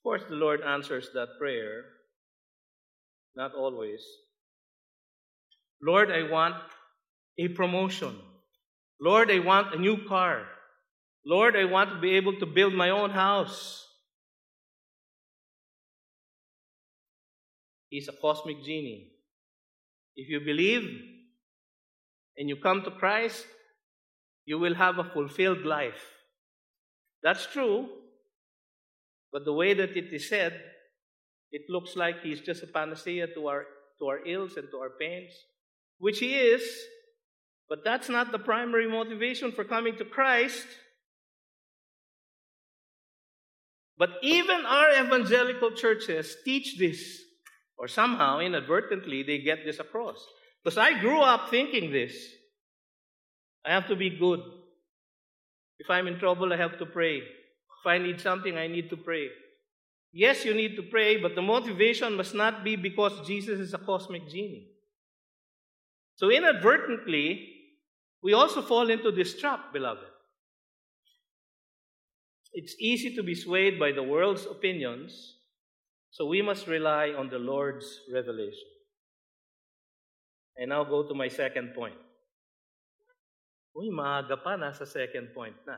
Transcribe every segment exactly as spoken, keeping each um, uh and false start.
Of course, the Lord answers that prayer. Not always. Lord, I want a promotion. Lord, I want a new car. Lord, I want to be able to build my own house. He's a cosmic genie. If you believe and you come to Christ, you will have a fulfilled life. That's true. But the way that it is said, it looks like He's just a panacea to our, to our ills and to our pains, which He is, but that's not the primary motivation for coming to Christ. But even our evangelical churches teach this, or somehow, inadvertently, they get this across. Because I grew up thinking this. I have to be good. If I'm in trouble, I have to pray. If I need something, I need to pray. Yes, you need to pray, but the motivation must not be because Jesus is a cosmic genie. So inadvertently, we also fall into this trap, beloved. It's easy to be swayed by the world's opinions, so we must rely on the Lord's revelation. And now go to my second point. Uy, maaga pa, nasa second point na.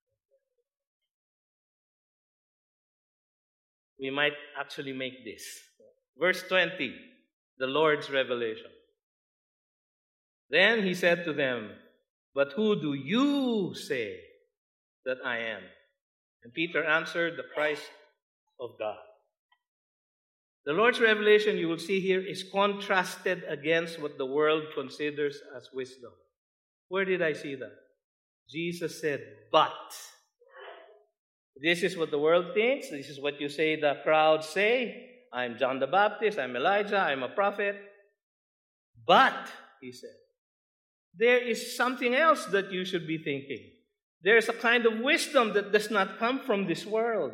We might actually make this. Verse twenty, the Lord's revelation. Then He said to them, "But who do you say that I am?" And Peter answered, "The Christ of God." The Lord's revelation, you will see here, is contrasted against what the world considers as wisdom. Where did I see that? Jesus said, "But." This is what the world thinks. This is what you say the crowds say. I'm John the Baptist. I'm Elijah. I'm a prophet. But, He said, there is something else that you should be thinking. There is a kind of wisdom that does not come from this world.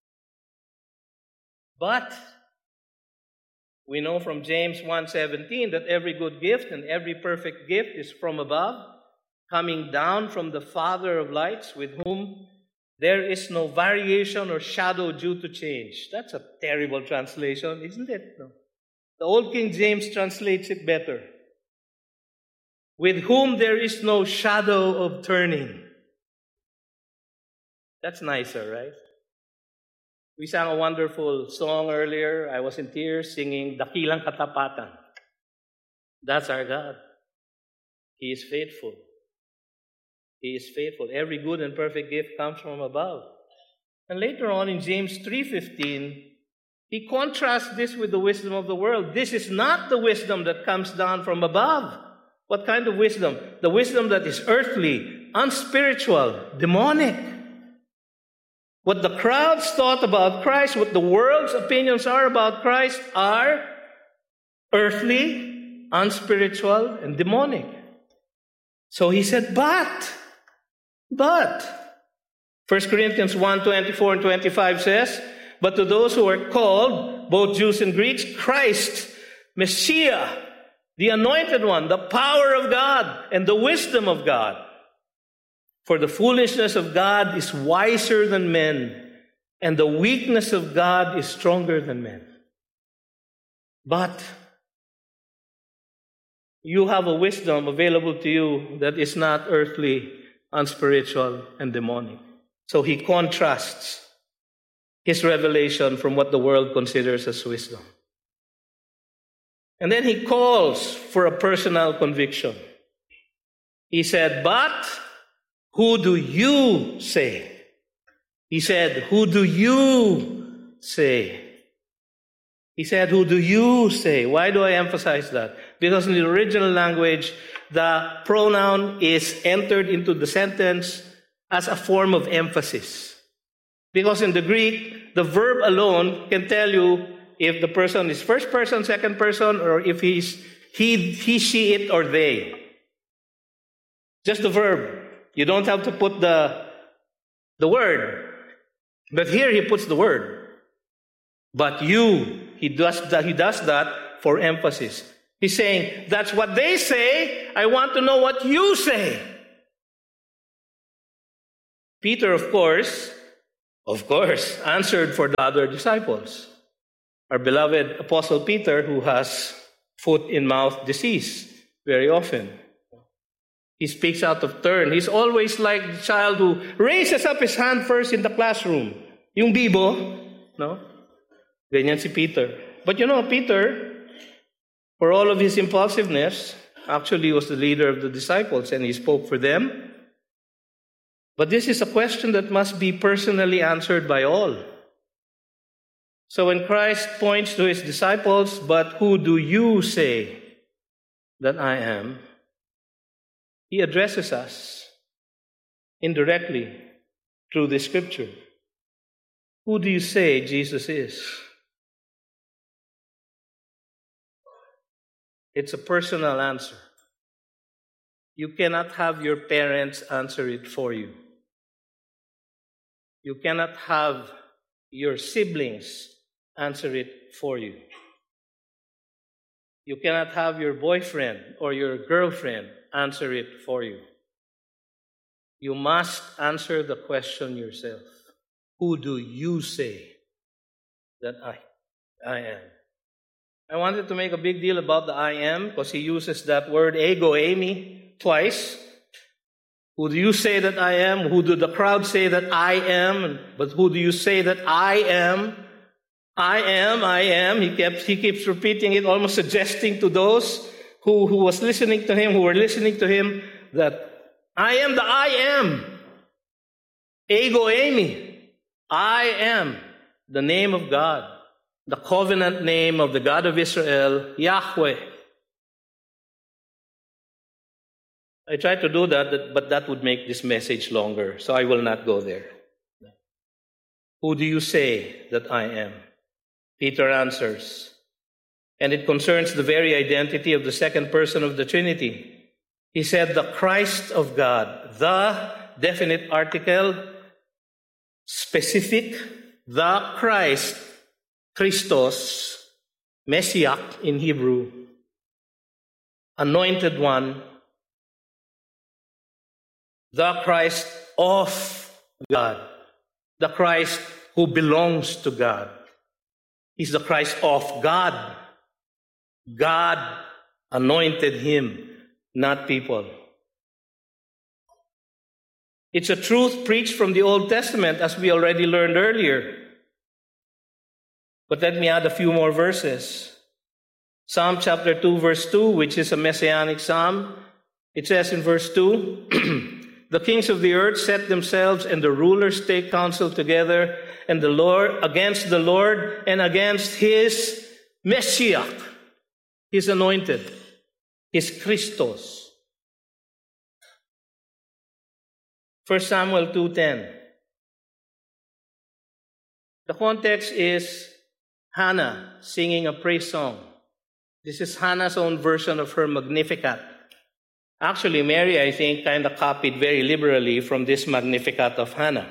But we know from James one seventeen that every good gift and every perfect gift is from above, coming down from the Father of lights, with whom there is no variation or shadow due to change. That's a terrible translation, isn't it? No. The Old King James translates it better. With whom there is no shadow of turning. That's nicer, right? We sang a wonderful song earlier. I was in tears singing Dakilang Katapatan. That's our God. He is faithful. He is faithful. Every good and perfect gift comes from above. And later on in James three fifteen, he contrasts this with the wisdom of the world. This is not the wisdom that comes down from above. What kind of wisdom? The wisdom that is earthly, unspiritual, demonic. What the crowds thought about Christ, what the world's opinions are about Christ are earthly, unspiritual, and demonic. So he said, but, but, First Corinthians one, twenty-four and twenty-five says, but to those who are called, both Jews and Greeks, Christ, Messiah, the Anointed One, the power of God, and the wisdom of God. For the foolishness of God is wiser than men, and the weakness of God is stronger than men. But you have a wisdom available to you that is not earthly, unspiritual, and demonic. So he contrasts his revelation from what the world considers as wisdom. And then he calls for a personal conviction. He said, but who do you say? He said, who do you say? He said, who do you say? Why do I emphasize that? Because in the original language, the pronoun is entered into the sentence as a form of emphasis. Because in the Greek, the verb alone can tell you if the person is first person, second person, or if he's he, he, she, it, or they. Just the verb. You don't have to put the, the word. But here he puts the word. But you, he does that, he does that for emphasis. He's saying, that's what they say. I want to know what you say. Peter, of course, Of course, answered for the other disciples. Our beloved Apostle Peter, who has foot-in-mouth disease very often. He speaks out of turn. He's always like the child who raises up his hand first in the classroom. Yung bibo, no? Ganyan si Peter. But you know, Peter, for all of his impulsiveness, actually was the leader of the disciples and he spoke for them. But this is a question that must be personally answered by all. So when Christ points to his disciples, but who do you say that I am? He addresses us indirectly through the scripture. Who do you say Jesus is? It's a personal answer. You cannot have your parents answer it for you. You cannot have your siblings answer it for you. You cannot have your boyfriend or your girlfriend answer it for you. You must answer the question yourself. Who do you say that I, I am? I wanted to make a big deal about the I am because he uses that word ego eimi twice. Who do you say that I am? Who do the crowd say that I am? But who do you say that I am? I am, I am. He kept, he keeps repeating it, almost suggesting to those who, who was listening to him, who were listening to him, that I am the I am. Ego eimi. I am the name of God, the covenant name of the God of Israel, Yahweh. I tried to do that, but that would make this message longer, so I will not go there. Who do you say that I am? Peter answers, and it concerns the very identity of the second person of the Trinity. He said, the Christ of God, the definite article, specific, the Christ, Christos, Messiah in Hebrew, anointed one, the Christ of God, the Christ who belongs to God. He's the Christ of God. God anointed him, not people. It's a truth preached from the Old Testament, as we already learned earlier. But let me add a few more verses. Psalm chapter two, verse two, which is a messianic psalm. It says in verse two, the kings of the earth set themselves, and the rulers take counsel together, and the Lord against the Lord and against his Messiah, his anointed, his Christos. First Samuel two ten. The context is Hannah singing a praise song. This is Hannah's own version of her Magnificat. Actually, Mary, I think, kind of copied very liberally from this Magnificat of Hannah.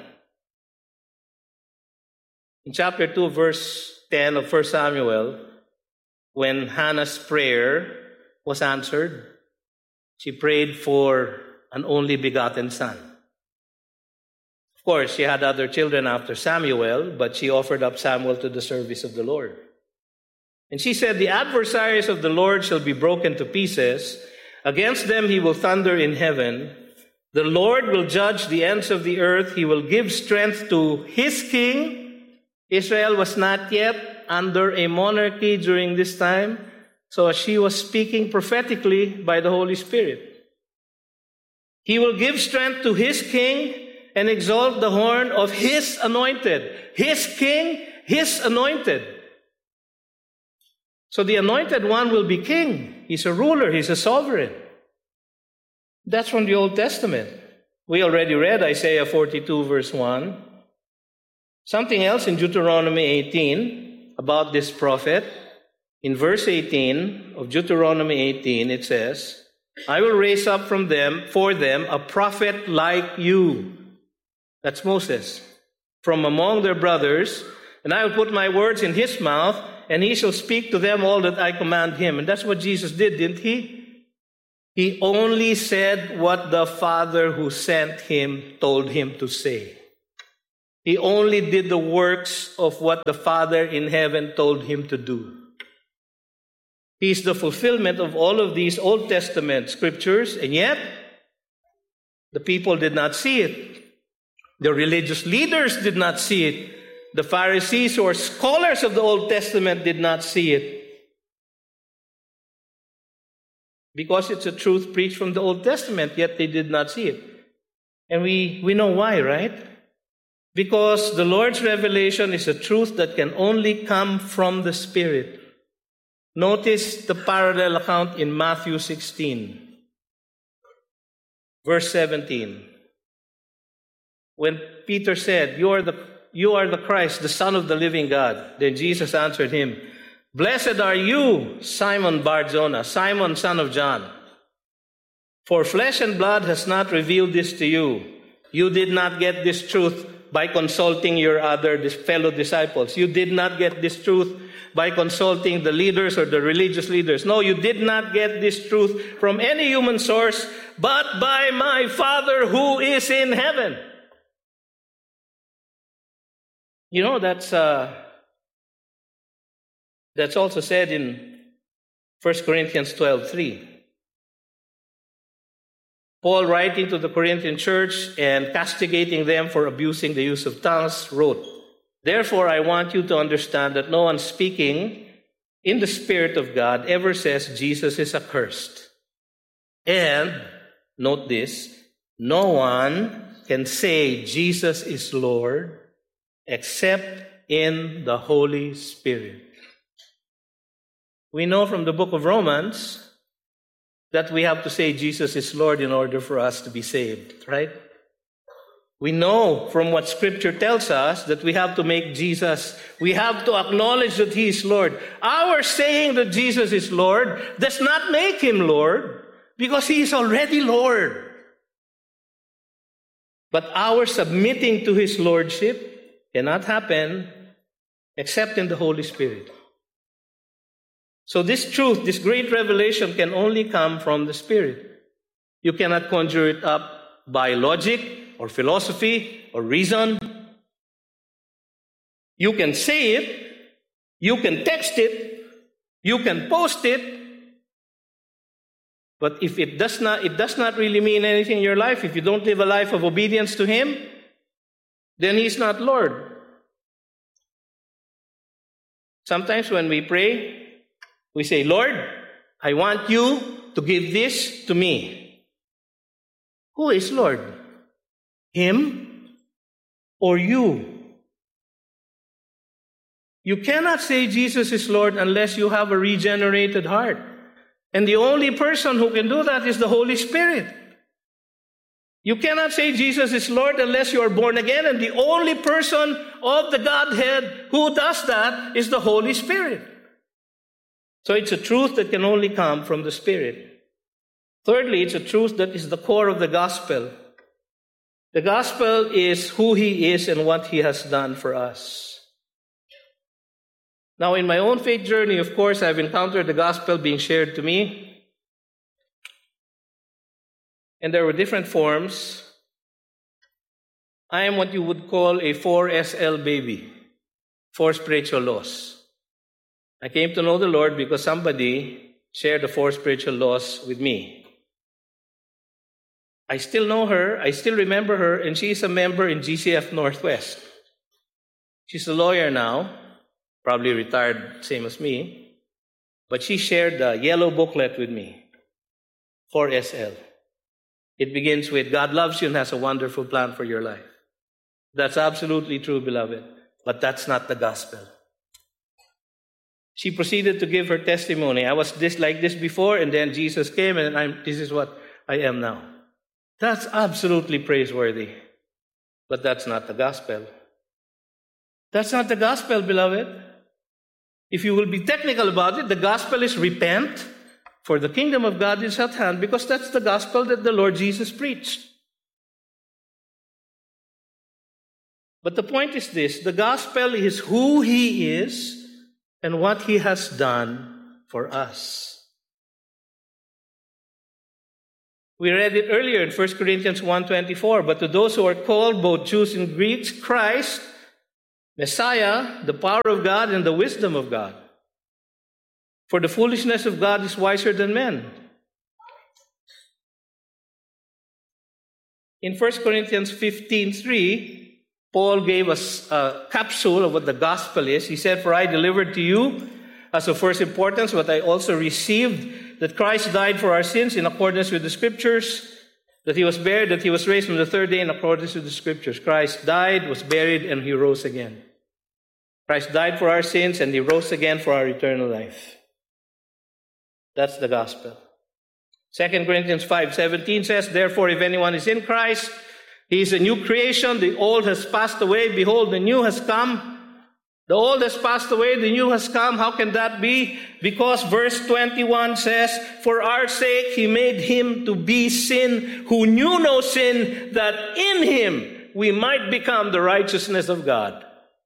In chapter two, verse ten of First Samuel, when Hannah's prayer was answered, she prayed for an only begotten son. Of course, she had other children after Samuel, but she offered up Samuel to the service of the Lord. And she said, the adversaries of the Lord shall be broken to pieces. Against them he will thunder in heaven. The Lord will judge the ends of the earth. He will give strength to his king. Israel was not yet under a monarchy during this time, so she was speaking prophetically by the Holy Spirit. He will give strength to his king and exalt the horn of his anointed. His king, his anointed. So the anointed one will be king. He's a ruler. He's a sovereign. That's from the Old Testament. We already read Isaiah forty-two, verse one. Something else in Deuteronomy eighteen about this prophet. In verse eighteen of Deuteronomy eighteen, it says, I will raise up from them, for them, a prophet like you. That's Moses. From among their brothers, and I will put my words in his mouth, and he shall speak to them all that I command him. And that's what Jesus did, didn't he? He only said what the Father who sent him told him to say. He only did the works of what the Father in heaven told him to do. He is the fulfillment of all of these Old Testament scriptures, and yet the people did not see it. The religious leaders did not see it. The Pharisees, who are scholars of the Old Testament, did not see it. Because it's a truth preached from the Old Testament, yet they did not see it. And we, we know why, right? Because the Lord's revelation is a truth that can only come from the Spirit. Notice the parallel account in Matthew sixteen, verse seventeen. When Peter said, you are the, you are the Christ, the Son of the living God, then Jesus answered him, Blessed are you, Simon Bar-Jonah, Simon, son of John. For flesh and blood has not revealed this to you. You did not get this truth by consulting your other fellow disciples. You did not get this truth by consulting the leaders or the religious leaders. No, you did not get this truth from any human source, but by my Father who is in heaven. You know, that's uh, that's also said in First Corinthians twelve three. Paul, writing to the Corinthian church and castigating them for abusing the use of tongues, wrote, Therefore, I want you to understand that no one speaking in the Spirit of God ever says Jesus is accursed. And, note this, no one can say Jesus is Lord except in the Holy Spirit. We know from the book of Romans that we have to say Jesus is Lord in order for us to be saved, right? We know from what Scripture tells us that we have to make Jesus, we have to acknowledge that He is Lord. Our saying that Jesus is Lord does not make Him Lord because He is already Lord. But our submitting to His Lordship cannot happen except in the Holy Spirit. So this truth, this great revelation can only come from the Spirit. You cannot conjure it up by logic or philosophy or reason. You can say it, you can text it, you can post it, but if it does not, it does not really mean anything in your life, if you don't live a life of obedience to Him, then He's not Lord. Sometimes when we pray, we say, Lord, I want you to give this to me. Who is Lord? Him or you? You cannot say Jesus is Lord unless you have a regenerated heart. And the only person who can do that is the Holy Spirit. You cannot say Jesus is Lord unless you are born again, and the only person of the Godhead who does that is the Holy Spirit. So it's a truth that can only come from the Spirit. Thirdly, it's a truth that is the core of the gospel. The gospel is who He is and what He has done for us. Now, in my own faith journey, of course, I've encountered the gospel being shared to me. And there were different forms. I am what you would call a four S L baby, four spiritual laws. I came to know the Lord because somebody shared the four spiritual laws with me. I still know her, I still remember her, and she is a member in G C F Northwest. She's a lawyer now, probably retired, same as me, but she shared the yellow booklet with me, four S L. It begins with, God loves you and has a wonderful plan for your life. That's absolutely true, beloved, but that's not the gospel. She proceeded to give her testimony. I was this like this before, and then Jesus came, and I'm, this is what I am now. That's absolutely praiseworthy. But that's not the gospel. That's not the gospel, beloved. If you will be technical about it, the gospel is repent, for the kingdom of God is at hand, because that's the gospel that the Lord Jesus preached. But the point is this, the gospel is who He is and what He has done for us. We read it earlier in First Corinthians one twenty-four. But to those who are called, both Jews and Greeks, Christ, Messiah, the power of God and the wisdom of God. For the foolishness of God is wiser than men. In First Corinthians fifteen three, Paul gave us a capsule of what the gospel is. He said, "For I delivered to you as of first importance what I also received, that Christ died for our sins in accordance with the Scriptures, that he was buried, that he was raised on the third day in accordance with the Scriptures." Christ died, was buried, and he rose again. Christ died for our sins, and he rose again for our eternal life. That's the gospel. Second Corinthians five seventeen says, "Therefore, if anyone is in Christ, he is a new creation. The old has passed away. Behold, the new has come." The old has passed away, the new has come. How can that be? Because verse twenty-one says, "For our sake he made him to be sin who knew no sin, that in him we might become the righteousness of God."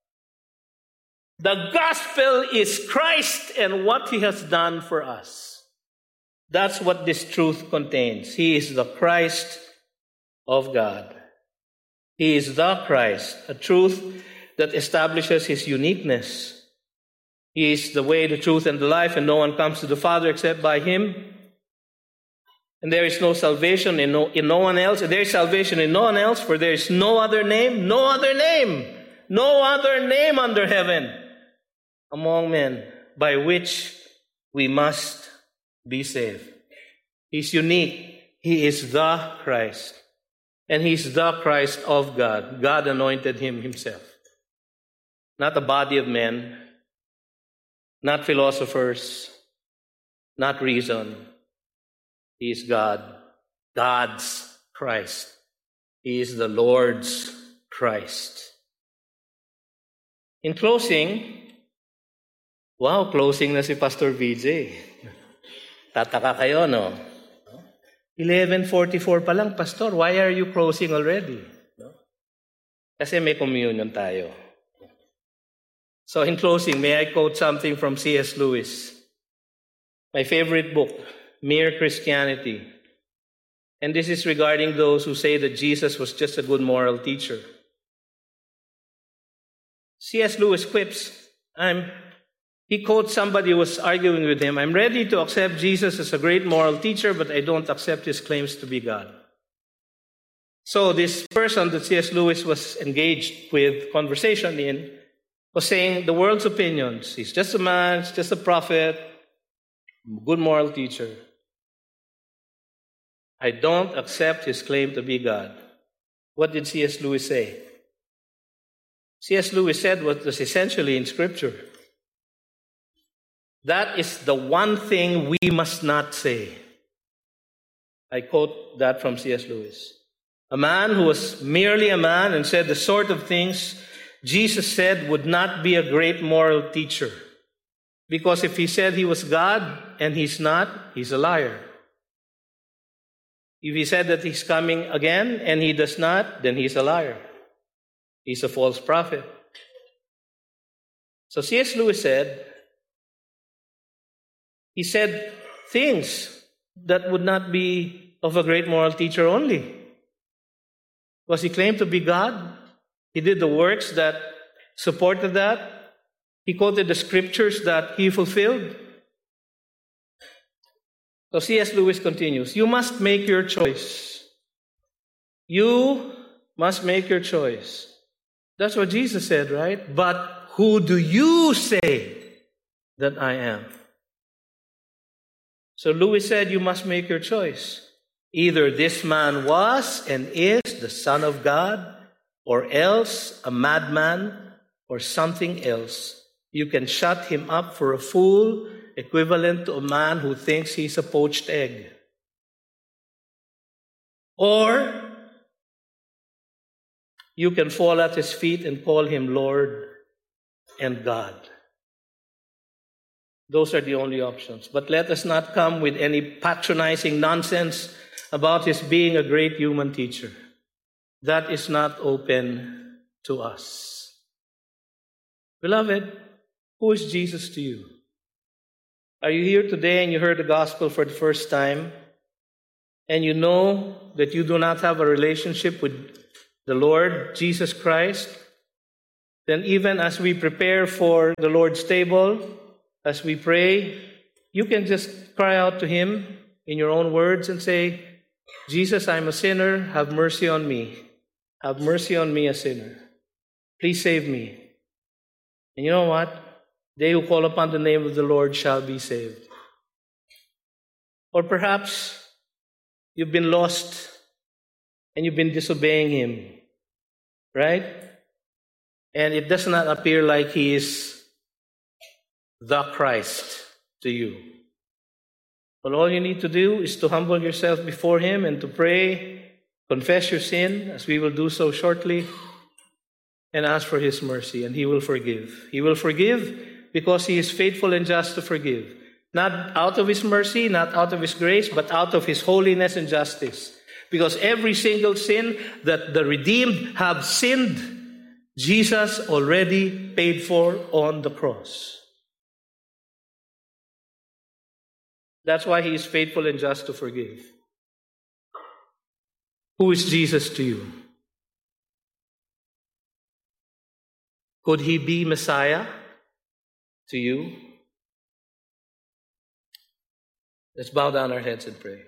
The gospel is Christ and what he has done for us. That's what this truth contains. He is the Christ of God. He is the Christ, a truth that establishes his uniqueness. He is the way, the truth, and the life, and no one comes to the Father except by him. And there is no salvation in no, in no one else. And there is salvation in no one else, for there is no other name, no other name, no other name under heaven among men by which we must be saved. He's unique. He is the Christ. And he's the Christ of God. God anointed him himself. Not a body of men, not philosophers, not reason. He is God, God's Christ. He is the Lord's Christ. In closing, wow, closing na si Pastor V J. Tataka kayo, no? eleven forty-four pa lang, Pastor. Why are you closing already? No? Kasi may communion tayo. So in closing, may I quote something from C S Lewis, my favorite book, Mere Christianity. And this is regarding those who say that Jesus was just a good moral teacher. C S Lewis quips, I'm, he quotes somebody who was arguing with him, "I'm ready to accept Jesus as a great moral teacher, but I don't accept his claims to be God." So this person that C S Lewis was engaged with conversation in was saying the world's opinions. He's just a man, he's just a prophet, good moral teacher. I don't accept his claim to be God. What did C S Lewis say? C S Lewis said what was essentially in Scripture. That is the one thing we must not say. I quote that from C S Lewis. A man who was merely a man and said the sort of things Jesus said would not be a great moral teacher. Because if he said he was God and he's not, he's a liar. If he said that he's coming again and he does not, then he's a liar. He's a false prophet. So C S Lewis said, he said things that would not be of a great moral teacher only. Because he claimed to be God. He did the works that supported that. He quoted the scriptures that he fulfilled. So C S Lewis continues, you must make your choice. You must make your choice. That's what Jesus said, right? But who do you say that I am? So Lewis said, you must make your choice. Either this man was and is the Son of God, or else a madman, or something else. You can shut him up for a fool, equivalent to a man who thinks he's a poached egg. Or you can fall at his feet and call him Lord and God. Those are the only options. But let us not come with any patronizing nonsense about his being a great human teacher. That is not open to us. Beloved, who is Jesus to you? Are you here today and you heard the gospel for the first time? and you know that you do not have a relationship with the Lord Jesus Christ, then even as we prepare for the Lord's table, as we pray, you can just cry out to Him in your own words and say, Jesus, I'm a sinner. Have mercy on me. Have mercy on me, a sinner. Please save me. And you know what? They who call upon the name of the Lord shall be saved. Or perhaps you've been lost and you've been disobeying Him, right? And it does not appear like He is the Christ to you. But all you need to do is to humble yourself before Him and to pray, confess your sin, as we will do so shortly, and ask for His mercy, and He will forgive. He will forgive because He is faithful and just to forgive. Not out of His mercy, not out of His grace, but out of His holiness and justice. Because every single sin that the redeemed have sinned, Jesus already paid for on the cross. That's why He is faithful and just to forgive. Who is Jesus to you? Could He be Messiah to you? Let's bow down our heads and pray.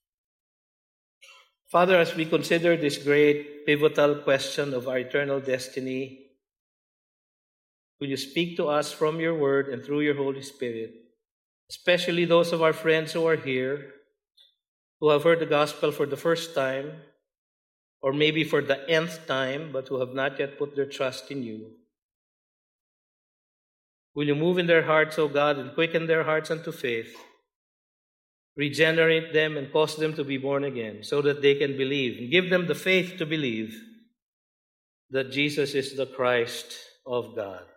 Father, as we consider this great pivotal question of our eternal destiny, will you speak to us from your word and through your Holy Spirit, especially those of our friends who are here, who have heard the gospel for the first time, or maybe for the nth time, but who have not yet put their trust in you. Will you move in their hearts, O God, and quicken their hearts unto faith, regenerate them and cause them to be born again so that they can believe, and give them the faith to believe that Jesus is the Christ of God.